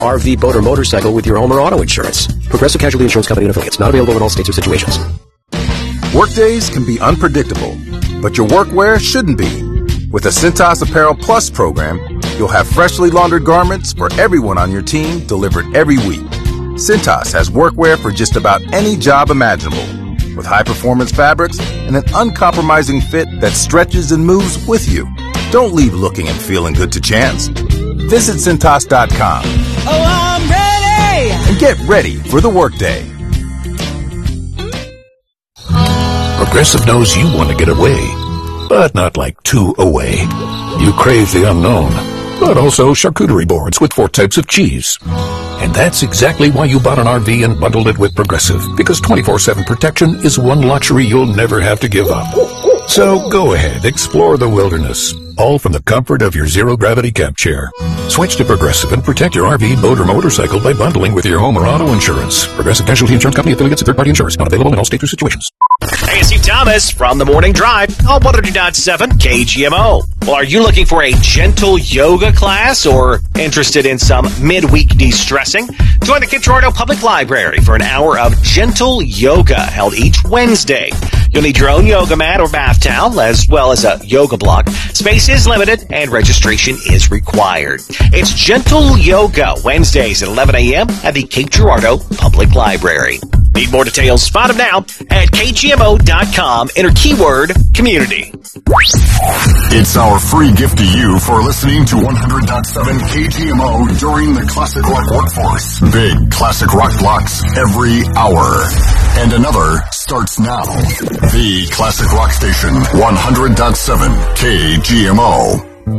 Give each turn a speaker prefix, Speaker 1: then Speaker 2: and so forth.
Speaker 1: RV, boat, or motorcycle with your home or auto insurance. Progressive Casualty Insurance Company and affiliates. Not available in all states or situations.
Speaker 2: Workdays can be unpredictable, but your workwear shouldn't be. With the Cintas Apparel Plus program, you'll have freshly laundered garments for everyone on your team delivered every week. Cintas has workwear for just about any job imaginable, with high-performance fabrics and an uncompromising fit that stretches and moves with you. Don't leave looking and feeling good to chance. Visit Cintas.com.
Speaker 3: Oh, I'm ready!
Speaker 2: And get ready for the workday.
Speaker 4: Progressive knows you want to get away, but not like too away. You crave the unknown, but also charcuterie boards with 4 types of cheese. And that's exactly why you bought an RV and bundled it with Progressive, because 24/7 protection is one luxury you'll never have to give up. So go ahead, explore the wilderness, all from the comfort of your zero-gravity camp chair. Switch to Progressive and protect your RV, boat, or motorcycle by bundling with your home or auto insurance. Progressive Casualty Insurance Company, affiliates, and third-party insurers. Not available in all states or situations.
Speaker 5: Hey, Steve Thomas from The Morning Drive on 100.7 KGMO. Well, are you looking for a gentle yoga class or interested in some midweek de-stressing? Join the Cape Girardeau Public Library for an hour of gentle yoga held each Wednesday. You'll need your own yoga mat or bath towel, as well as a yoga block. Space is limited, and registration is required. It's Gentle Yoga, Wednesdays at 11 a.m. at the Cape Girardeau Public Library. Need more details? Spot them now at kgmo.com. Enter keyword community.
Speaker 6: It's our free gift to you for listening to 100.7 KGMO during the Classic Rock Workforce. Big Classic Rock blocks every hour. And another starts now. The Classic Rock Station, 100.7 KGMO.